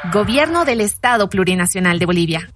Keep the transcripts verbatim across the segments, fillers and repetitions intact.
Gobierno del Estado Plurinacional de Bolivia.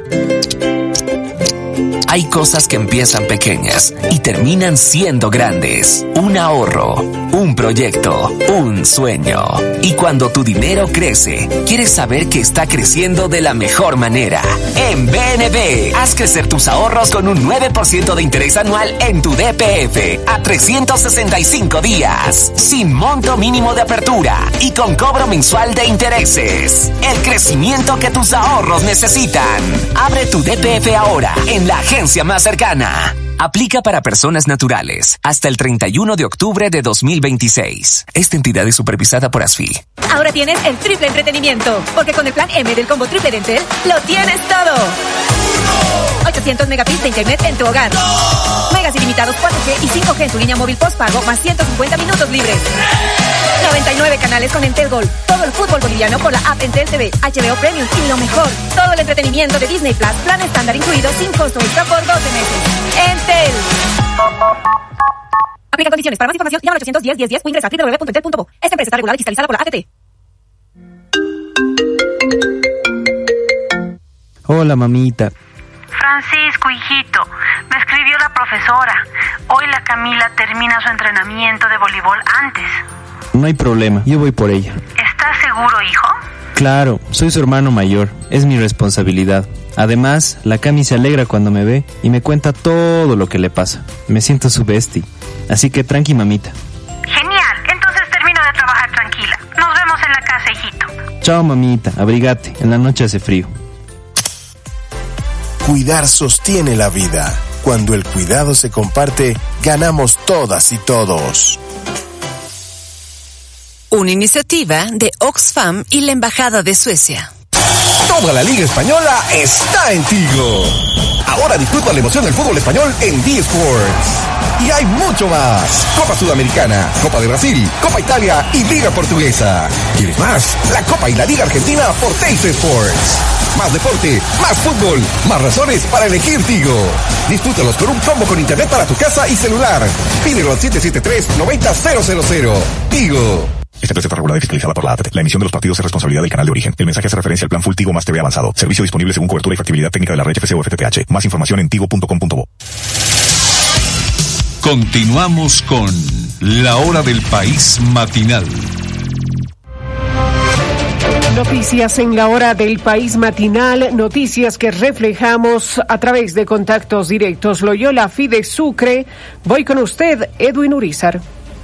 Hay cosas que empiezan pequeñas y terminan siendo grandes. Un ahorro, un proyecto, un sueño. Y cuando tu dinero crece, quieres saber que está creciendo de la mejor manera. En B N B, haz crecer tus ahorros con un nueve por ciento de interés anual en tu D P F a trescientos sesenta y cinco días, sin monto mínimo de apertura y con cobro mensual de intereses. El crecimiento que tus ahorros necesitan. Abre tu D P F ahora en la agencia más cercana. Aplica para personas naturales hasta el treinta y uno de octubre de dos mil veintiséis. Esta entidad es supervisada por ASFI. Ahora tienes el triple entretenimiento, porque con el plan M del combo triple de Entel, lo tienes todo. ochocientos megabits de internet en tu hogar. Megas ilimitados cuatro G y cinco G en tu línea móvil postpago, más ciento cincuenta minutos libres. noventa y nueve canales con Entel Gol. Todo el fútbol boliviano por la app Entel T V, H B O Premium y lo mejor, todo el entretenimiento de Disney Plus, plan estándar incluido sin costo extra por doce meses. Entel. Aplica condiciones. Para más información, llama al ochocientos diez diez diez o ingresa a doble u doble u doble u punto entel punto bo. Esta empresa está regulada y fiscalizada por la A T T. Hola, mamita. Francisco, hijito, me escribió la profesora. Hoy la Camila termina su entrenamiento de voleibol antes. No hay problema, yo voy por ella. ¿Estás seguro, hijo? Claro, soy su hermano mayor, es mi responsabilidad. Además, la Cami se alegra cuando me ve y me cuenta todo lo que le pasa. Me siento su bestie, así que tranqui, mamita. Genial, entonces termino de trabajar tranquila. Nos vemos en la casa, hijito. Chao, mamita, abrigate, en la noche hace frío. Cuidar sostiene la vida. Cuando el cuidado se comparte, ganamos todas y todos. Una iniciativa de Oxfam y la Embajada de Suecia. Toda la Liga Española está en Tigo. Ahora disfruta la emoción del fútbol español en D Sports. Y hay mucho más. Copa Sudamericana, Copa de Brasil, Copa Italia y Liga Portuguesa. ¿Quieres más? La Copa y la Liga Argentina por Teis Sports. Más deporte, más fútbol, más razones para elegir Tigo. Disfrútalos con un combo con internet para tu casa y celular. Pídelo al siete siete tres, nueve cero cero cero. Tigo. Esta empresa está regulada y fiscalizada por la A T T. La emisión de los partidos es responsabilidad del canal de origen. El mensaje hace referencia al plan Full Tigo más T V avanzado. Servicio disponible según cobertura y factibilidad técnica de la red F C o F T T H. Más información en tigo punto com punto bo. Continuamos con La Hora del País Matinal. Noticias en La Hora del País Matinal, noticias que reflejamos a través de contactos directos. Loyola Fide Sucre, voy con usted, Edwin Urizar.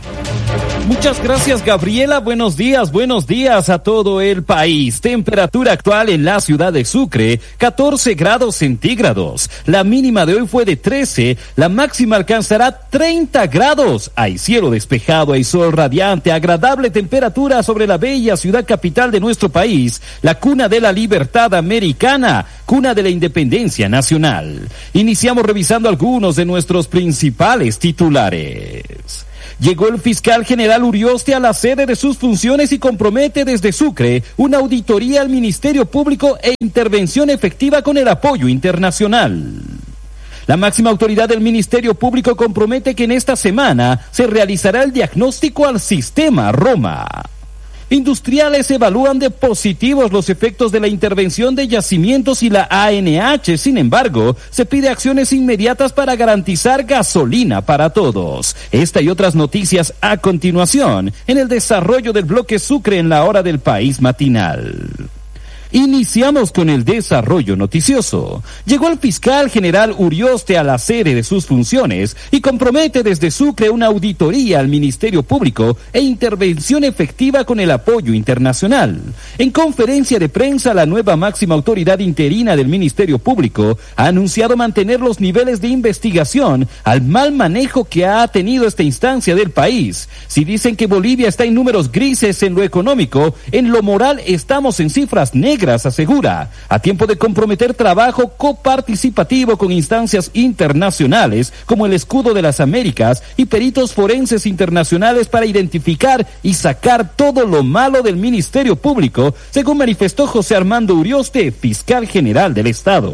Muchas gracias, Gabriela. Buenos días, buenos días a todo el país. Temperatura actual en la ciudad de Sucre, catorce grados centígrados. La mínima de hoy fue de trece, la máxima alcanzará treinta grados. Hay cielo despejado, hay sol radiante, agradable temperatura sobre la bella ciudad capital de nuestro país, la cuna de la libertad americana, cuna de la independencia nacional. Iniciamos revisando algunos de nuestros principales titulares. Llegó el fiscal general Urioste a la sede de sus funciones y compromete desde Sucre una auditoría al Ministerio Público e intervención efectiva con el apoyo internacional. La máxima autoridad del Ministerio Público compromete que en esta semana se realizará el diagnóstico al sistema Roma. Industriales evalúan de positivos los efectos de la intervención de yacimientos y la A N H. Sin embargo, se pide acciones inmediatas para garantizar gasolina para todos. Esta y otras noticias a continuación en el desarrollo del bloque Sucre en La Hora del País Matinal. Iniciamos con el desarrollo noticioso. Llegó el fiscal general Urioste a la sede de sus funciones y compromete desde Sucre una auditoría al Ministerio Público e intervención efectiva con el apoyo internacional. En conferencia de prensa, la nueva máxima autoridad interina del Ministerio Público ha anunciado mantener los niveles de investigación al mal manejo que ha tenido esta instancia del país. Si dicen que Bolivia está en números grises en lo económico, en lo moral estamos en cifras negras, asegura, a tiempo de comprometer trabajo coparticipativo con instancias internacionales como el Escudo de las Américas y peritos forenses internacionales para identificar y sacar todo lo malo del Ministerio Público, según manifestó José Armando Urioste, fiscal general del Estado.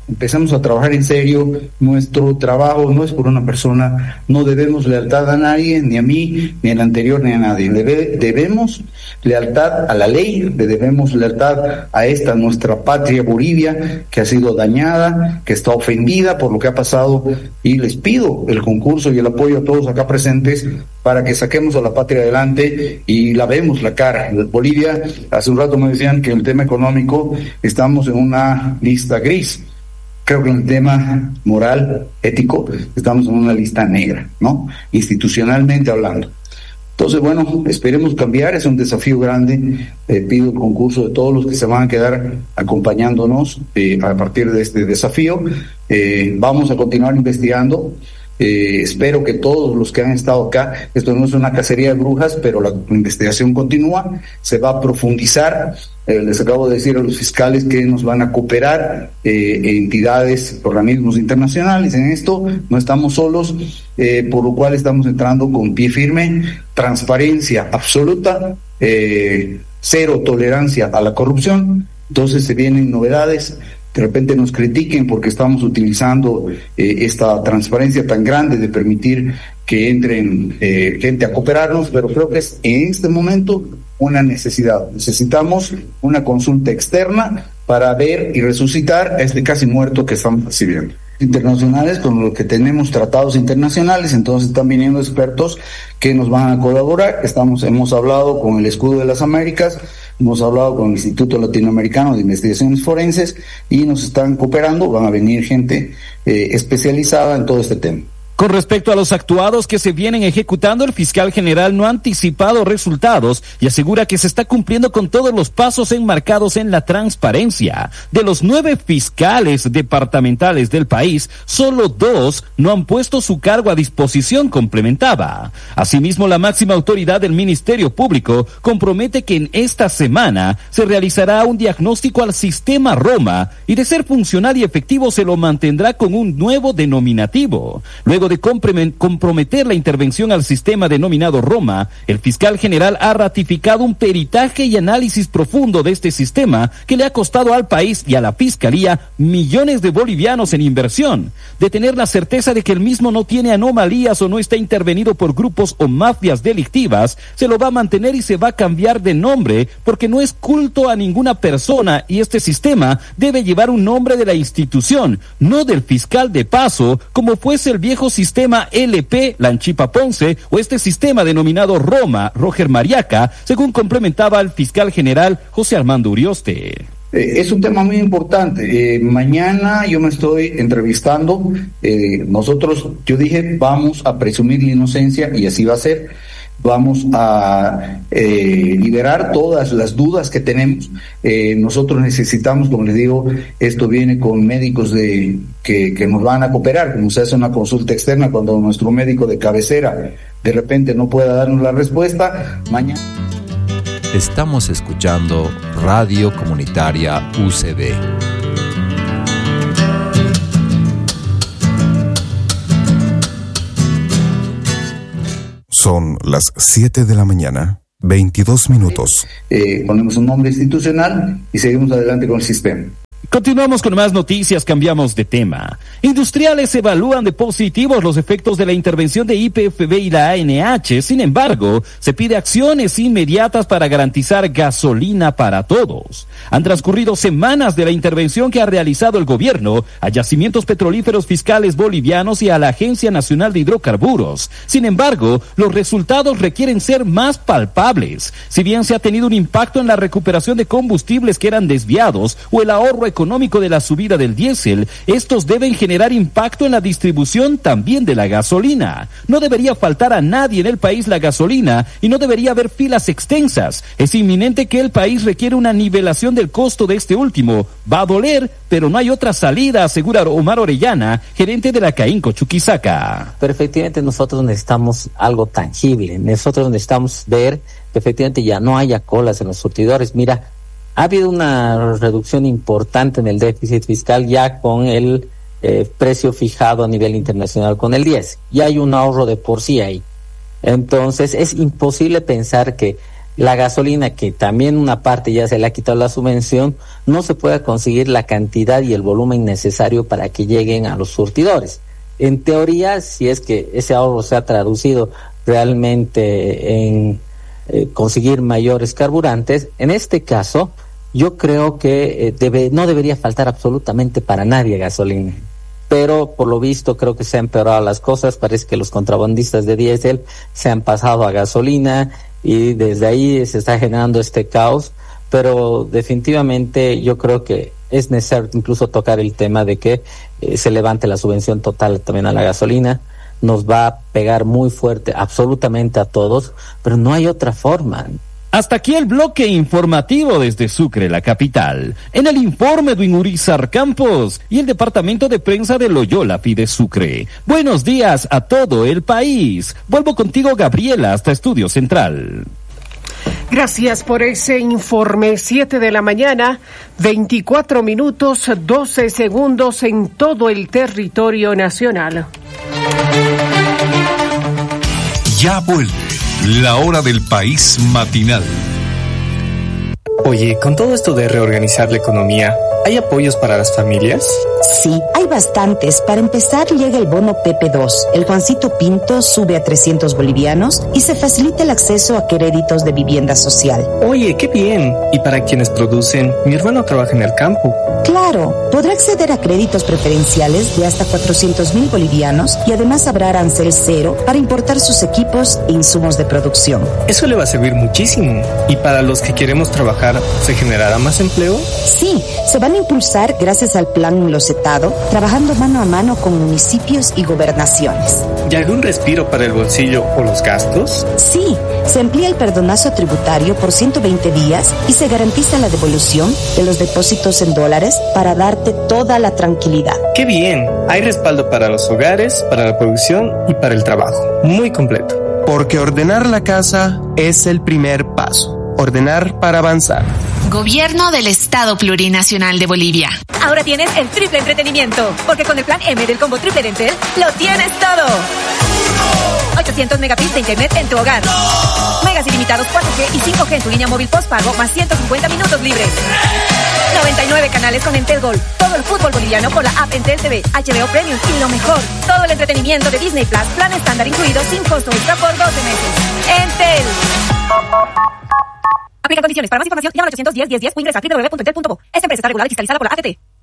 empecemos a trabajar en serio. Nuestro trabajo no es por una persona, no debemos lealtad a nadie, ni a mí, ni al anterior, ni a nadie. Debe, debemos lealtad a la ley, le debemos lealtad a esta nuestra patria Bolivia, que ha sido dañada, que está ofendida por lo que ha pasado, y les pido el concurso y el apoyo a todos acá presentes para que saquemos a la patria adelante y la vemos la cara. Bolivia, hace un rato me decían que en el tema económico estamos en una lista gris. Creo que en el tema moral, ético, estamos en una lista negra, ¿no? Institucionalmente hablando. Entonces, bueno, esperemos cambiar, es un desafío grande. Eh, pido el concurso de todos los que se van a quedar acompañándonos eh, a partir de este desafío. Eh, vamos a continuar investigando. Eh, espero que todos los que han estado acá, esto no es una cacería de brujas, pero la investigación continúa, se va a profundizar. Eh, les acabo de decir a los fiscales que nos van a cooperar eh, entidades, organismos internacionales en esto, no estamos solos, eh, por lo cual estamos entrando con pie firme, transparencia absoluta, eh, cero tolerancia a la corrupción. Entonces se vienen novedades. De repente nos critiquen porque estamos utilizando eh, esta transparencia tan grande de permitir que entren eh, gente a cooperarnos, pero creo que es en este momento una necesidad. Necesitamos una consulta externa para ver y resucitar a este casi muerto que estamos recibiendo. Internacionales, con lo que tenemos tratados internacionales, entonces están viniendo expertos que nos van a colaborar. Estamos, hemos hablado con el Escudo de las Américas, hemos hablado con el Instituto Latinoamericano de Investigaciones Forenses y nos están cooperando, van a venir gente eh, especializada en todo este tema. Con respecto a los actuados que se vienen ejecutando, el fiscal general no ha anticipado resultados y asegura que se está cumpliendo con todos los pasos enmarcados en la transparencia. De los nueve fiscales departamentales del país, solo dos no han puesto su cargo a disposición, complementaba. Asimismo, la máxima autoridad del Ministerio Público compromete que en esta semana se realizará un diagnóstico al sistema Roma y, de ser funcional y efectivo, se lo mantendrá con un nuevo denominativo. Luego de comprometer la intervención al sistema denominado Roma, el fiscal general ha ratificado un peritaje y análisis profundo de este sistema que le ha costado al país y a la fiscalía millones de bolivianos en inversión. De tener la certeza de que el mismo no tiene anomalías o no está intervenido por grupos o mafias delictivas, se lo va a mantener y se va a cambiar de nombre porque no es culto a ninguna persona y este sistema debe llevar un nombre de la institución, no del fiscal de paso, como fuese el viejo sistema sistema L P, Lanchipa Ponce, o este sistema denominado Roma, Roger Mariaca, según complementaba el fiscal general José Armando Urioste. Eh, es un tema muy importante. Eh, mañana yo me estoy entrevistando. Eh, nosotros, yo dije, vamos a presumir la inocencia y así va a ser. Vamos a eh, liberar todas las dudas que tenemos. Eh, nosotros necesitamos, como les digo, esto viene con médicos de que, que nos van a cooperar, como se hace una consulta externa cuando nuestro médico de cabecera de repente no pueda darnos la respuesta. Mañana. Estamos escuchando Radio Comunitaria U C B. Son las siete de la mañana, veintidós minutos. Eh, ponemos un nombre institucional y seguimos adelante con el sistema. Continuamos con más noticias, cambiamos de tema. Industriales evalúan de positivos los efectos de la intervención de Y P F B y la A N H. Sin embargo, se pide acciones inmediatas para garantizar gasolina para todos. Han transcurrido semanas de la intervención que ha realizado el gobierno a yacimientos petrolíferos fiscales bolivianos y a la Agencia Nacional de Hidrocarburos. Sin embargo, los resultados requieren ser más palpables. Si bien se ha tenido un impacto en la recuperación de combustibles que eran desviados o el ahorro económico de la subida del diésel, estos deben generar impacto en la distribución también de la gasolina. No debería faltar a nadie en el país la gasolina y no debería haber filas extensas. Es inminente que el país requiere una nivelación del costo de este último. Va a doler, pero no hay otra salida, asegura Omar Orellana, gerente de la Caínco Chuquisaca. Pero efectivamente nosotros necesitamos algo tangible. Nosotros necesitamos ver que efectivamente ya no haya colas en los surtidores. Mira, ha habido una reducción importante en el déficit fiscal ya con el eh, precio fijado a nivel internacional con el diésel. Ya hay un ahorro de por sí ahí. Entonces es imposible pensar que la gasolina, que también una parte ya se le ha quitado la subvención, no se pueda conseguir la cantidad y el volumen necesario para que lleguen a los surtidores. En teoría, si es que ese ahorro se ha traducido realmente en eh, conseguir mayores carburantes, en este caso, yo creo que eh, debe, no debería faltar absolutamente para nadie gasolina. Pero por lo visto creo que se han empeorado las cosas, parece que los contrabandistas de diésel se han pasado a gasolina y desde ahí se está generando este caos, pero definitivamente yo creo que es necesario incluso tocar el tema de que eh, se levante la subvención total también a la gasolina. Nos va a pegar muy fuerte absolutamente a todos, pero no hay otra forma. Hasta aquí el bloque informativo desde Sucre, la capital. En el informe de Urizar Campos y el departamento de prensa de Loyola Fide Sucre. Buenos días a todo el país. Vuelvo contigo, Gabriela, hasta Estudio Central. Gracias por ese informe. Siete de la mañana, veinticuatro minutos, doce segundos en todo el territorio nacional. Ya vuelve la hora del país matinal. Oye, con todo esto de reorganizar la economía, ¿hay apoyos para las familias? Sí, hay bastantes. Para empezar, llega el bono P P dos. El Juancito Pinto sube a trescientos bolivianos y se facilita el acceso a créditos de vivienda social. Oye, qué bien. Y para quienes producen, mi hermano trabaja en el campo. Claro, podrá acceder a créditos preferenciales de hasta cuatrocientos mil bolivianos y además habrá arancel cero para importar sus equipos e insumos de producción. Eso le va a servir muchísimo. ¿Y para los que queremos trabajar, se generará más empleo? Sí, se van a impulsar gracias al plan Locetado, trabajando mano a mano con municipios y gobernaciones. ¿Y algún respiro para el bolsillo o los gastos? Sí, se amplía el perdonazo tributario por ciento veinte días y se garantiza la devolución de los depósitos en dólares para darte toda la tranquilidad. ¡Qué bien! Hay respaldo para los hogares, para la producción y para el trabajo. Muy completo. Porque ordenar la casa es el primer paso. Ordenar para avanzar. Gobierno del Estado Plurinacional de Bolivia. Ahora tienes el triple entretenimiento, porque con el plan M del combo triple de Entel, lo tienes todo. ochocientos megabits de internet en tu hogar. Megas ilimitados cuatro G y cinco G en tu línea móvil postpago, más ciento cincuenta minutos libres. noventa y nueve canales con Entel Gol. Todo el fútbol boliviano por la app Entel T V, H B O Premium y lo mejor, todo el entretenimiento de Disney Plus, plan estándar incluido sin costo extra por doce meses. Entel. Aplica condiciones. Para más información, llama al ochocientos diez, diez, diez o ingresa a doble u doble u doble u punto entel punto bo. Esta empresa está regulada y fiscalizada por la A F T.